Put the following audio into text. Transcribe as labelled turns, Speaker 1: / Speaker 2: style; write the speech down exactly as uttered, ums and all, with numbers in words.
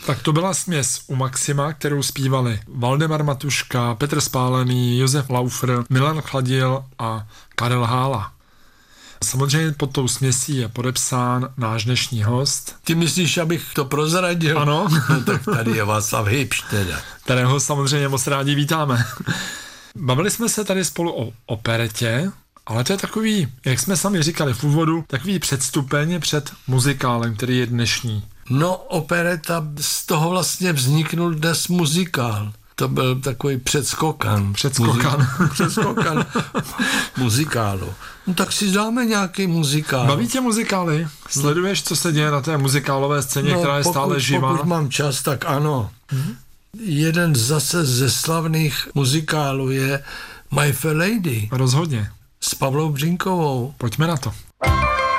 Speaker 1: Tak to byla směs u Maxima, kterou zpívali Valdemar Matuška, Petr Spálený, Josef Laufer, Milan Chladil a Karel Hála. Samozřejmě pod tou směsí je podepsán náš dnešní host.
Speaker 2: Ty myslíš, abych to prozradil?
Speaker 1: Ano.
Speaker 2: No, tak tady je Václav Hybš teda.
Speaker 1: Kterého samozřejmě moc rádi vítáme. Bavili jsme se tady spolu o operetě, ale to je takový, jak jsme sami říkali v úvodu, takový předstupeň před muzikálem, který je dnešní.
Speaker 2: No, opereta, z toho vlastně vzniknul dnes muzikál. To byl takový předskokan.
Speaker 1: Předskokan.
Speaker 2: Muzik, předskokan muzikálu. No tak si dáme nějaký muzikál.
Speaker 1: Baví tě muzikály? Sleduješ, co se děje na té muzikálové scéně, no, která je
Speaker 2: pokud,
Speaker 1: stále živá?
Speaker 2: Pokud mám čas, tak ano.
Speaker 1: Hmm?
Speaker 2: Jeden zase ze slavných muzikálů je My Fair Lady.
Speaker 1: Rozhodně.
Speaker 2: S Pavlou Břínkovou.
Speaker 1: Pojďme na to.